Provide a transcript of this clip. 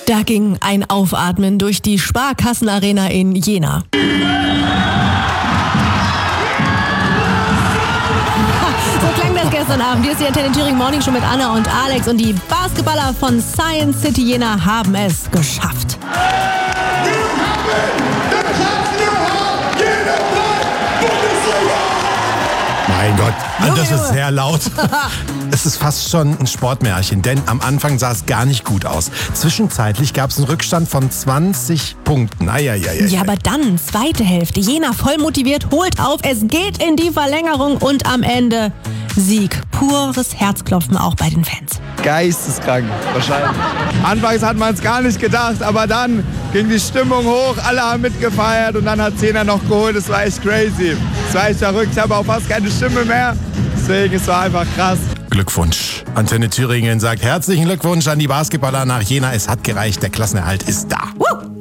Da ging ein Aufatmen durch die Sparkassenarena in Jena. So klang das gestern Abend. Hier ist die Antenne Thüringen Morning Show mit Anna und Alex und die Basketballer von Science City Jena haben es geschafft. Mein Gott, das ist sehr laut. Es ist fast schon ein Sportmärchen, denn am Anfang sah es gar nicht gut aus. Zwischenzeitlich gab es einen Rückstand von 20 Punkten. Ja, aber dann, zweite Hälfte, Jena voll motiviert, holt auf, es geht in die Verlängerung und am Ende Sieg. Pures Herzklopfen auch bei den Fans. Geisteskrank, wahrscheinlich. Anfangs hat man es gar nicht gedacht, aber dann ging die Stimmung hoch, alle haben mitgefeiert und dann hat Jena noch geholt. Es war echt crazy. Es war echt verrückt, ich habe auch fast keine Stimme mehr. Deswegen, es war einfach krass. Glückwunsch. Antenne Thüringen sagt herzlichen Glückwunsch an die Basketballer nach Jena. Es hat gereicht, der Klassenerhalt ist da.